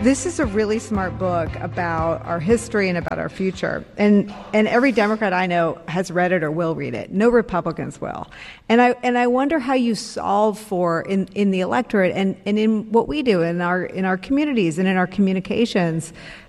This is a really smart book about our history and about our future. And every Democrat I know has read it or will read it. No Republicans will. And I wonder how you solve for in the electorate and in what we do in our communities and in our communications.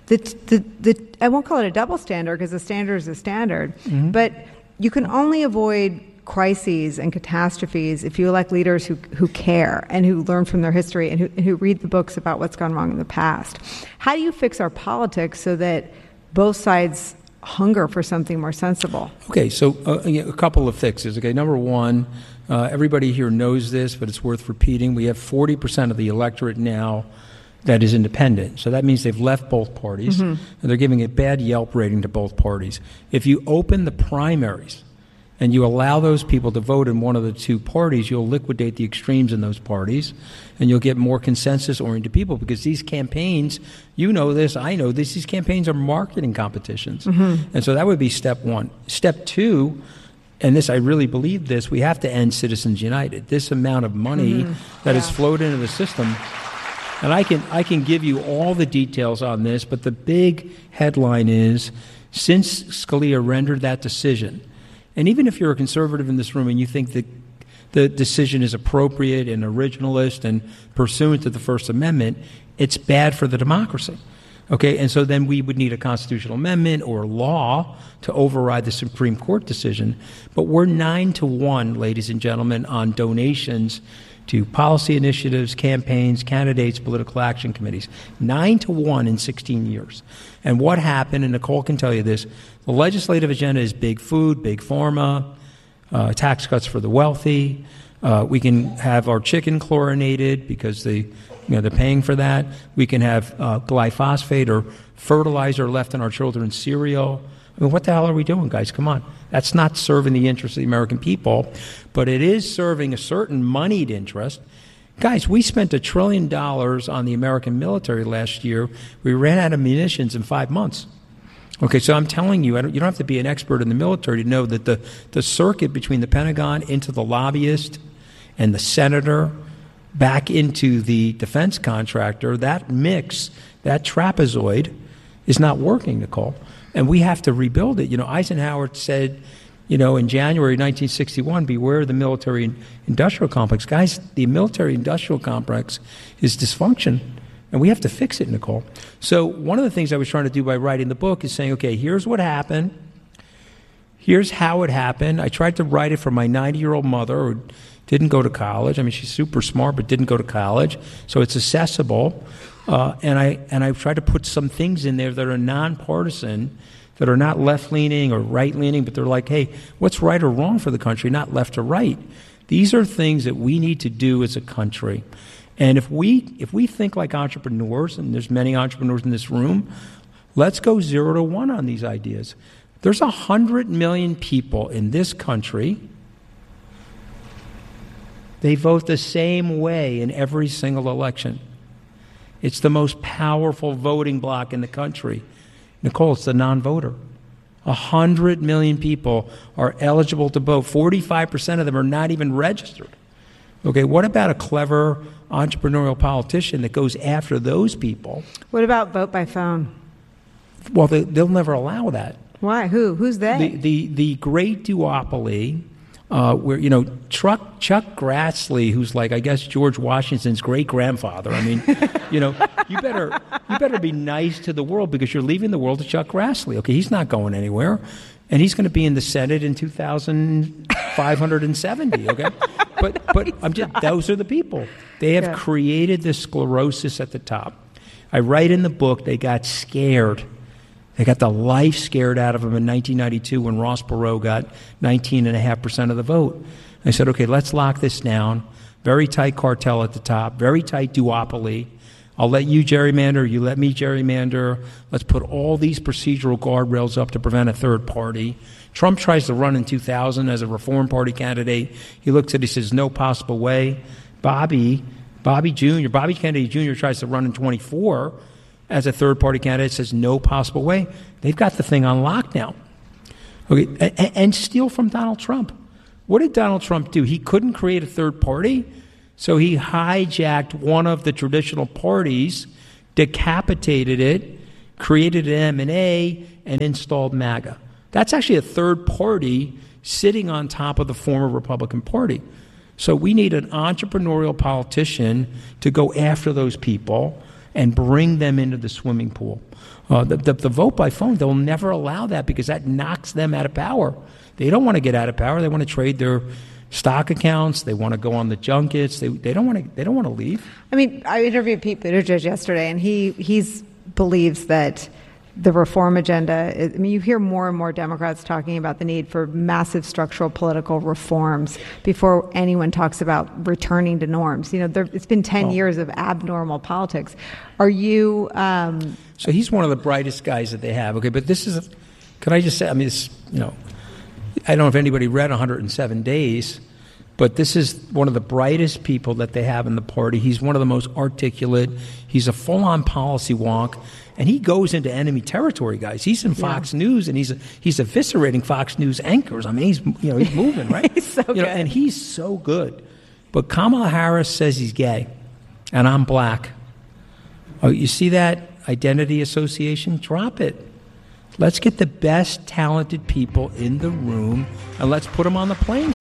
I won't call it a double standard because a standard is a standard, but you can only avoid crises and catastrophes if you elect leaders who care and who learn from their history and who read the books about what's gone wrong in the past. How do you fix our politics so that both sides hunger for something more sensible? Okay, so a couple of fixes. Okay, number one, everybody here knows this, but it's worth repeating. We have 40% of the electorate now that is independent. So that means they've left both parties, and they're giving a bad Yelp rating to both parties. If you open the primaries and you allow those people to vote in one of the two parties, you'll liquidate the extremes in those parties, and you'll get more consensus-oriented people, because these campaigns, you know this, I know this, these campaigns are marketing competitions. And so that would be step one. Step two, and this, I really believe this, we have to end Citizens United. This amount of money that has flowed into the system, and I can give you all the details on this, but the big headline is, since Scalia rendered that decision, and even if you're a conservative in this room and you think that the decision is appropriate and originalist and pursuant to the First Amendment, it's bad for the democracy. Okay, and so then we would need a constitutional amendment or law to override the Supreme Court decision. But we're 9-1, ladies and gentlemen, on donations to policy initiatives, campaigns, candidates, political action committees. 9-1 in 16 years. And what happened, and Nicole can tell you this, the legislative agenda is big food, big pharma, tax cuts for the wealthy. We can have our chicken chlorinated because they're paying for that. We can have glyphosate or fertilizer left in our children's cereal. I mean, what the hell are we doing, guys? Come on. That's not serving the interests of the American people, but it is serving a certain moneyed interest. Guys, we spent $1 trillion on the American military last year. We ran out of munitions in 5 months. Okay, so I'm telling you, you don't have to be an expert in the military to know that the circuit between the Pentagon into the lobbyist and the senator back into the defense contractor, that mix, that trapezoid is not working, Nicole. And we have to rebuild it. Eisenhower said, in January 1961, beware the military-industrial complex. Guys, the military-industrial complex is dysfunction, and we have to fix it, Nicole. So one of the things I was trying to do by writing the book is saying, okay, here's what happened. Here's how it happened. I tried to write it for my 90-year-old mother who didn't go to college. I mean, she's super smart, but didn't go to college. So it's accessible. And I tried to put some things in there that are nonpartisan, that are not left-leaning or right-leaning, but they're like, hey, what's right or wrong for the country, not left or right? These are things that we need to do as a country. And if we think like entrepreneurs, and there's many entrepreneurs in this room, let's go 0-1 on these ideas. There's 100 million people in this country. They vote the same way in every single election. It's the most powerful voting bloc in the country. Nicole, it's the non-voter. 100 million people are eligible to vote. 45% of them are not even registered. Okay, what about a clever entrepreneurial politician that goes after those people? What about vote by phone? Well, they'll never allow that. Why? Who's they? The great duopoly, where Chuck Grassley, who's like, I guess, George Washington's great grandfather. I mean, you better be nice to the world, because you're leaving the world to Chuck Grassley. Okay, he's not going anywhere, and he's going to be in the Senate in 2570. Okay, but I'm just, those are the people. They have created this sclerosis at the top. I write in the book they got scared. They got the life scared out of them in 1992 when Ross Perot got 19.5% of the vote. I said, okay, let's lock this down. Very tight cartel at the top, very tight duopoly. I'll let you gerrymander, you let me gerrymander. Let's put all these procedural guardrails up to prevent a third party. Trump tries to run in 2000 as a Reform Party candidate. He looks at it, he says, no possible way. Bobby Kennedy Jr. tries to run in 24 as a third-party candidate, says no possible way. They've got the thing on lockdown. Okay, and steal from Donald Trump. What did Donald Trump do? He couldn't create a third party, so he hijacked one of the traditional parties, decapitated it, created an M&A, and installed MAGA. That's actually a third party sitting on top of the former Republican Party. So we need an entrepreneurial politician to go after those people and bring them into the swimming pool. The vote by phone, they'll never allow that because that knocks them out of power. They don't want to get out of power. They want to trade their stock accounts. They want to go on the junkets. They don't want to leave. I mean, I interviewed Pete Buttigieg yesterday, and he believes that the reform agenda, you hear more and more Democrats talking about the need for massive structural political reforms before anyone talks about returning to norms. It's been 10 years of abnormal politics. Are you... So he's one of the brightest guys that they have. Okay, but this is... Can I just say, I mean, I don't know if anybody read 107 Days, but this is one of the brightest people that they have in the party. He's one of the most articulate. He's a full-on policy wonk. And he goes into enemy territory, guys. He's in Fox News, and he's eviscerating Fox News anchors. I mean, he's moving, right? He's so good. And he's so good. But Kamala Harris says he's gay, and I'm black. Oh, you see that identity association? Drop it. Let's get the best talented people in the room, and let's put them on the playing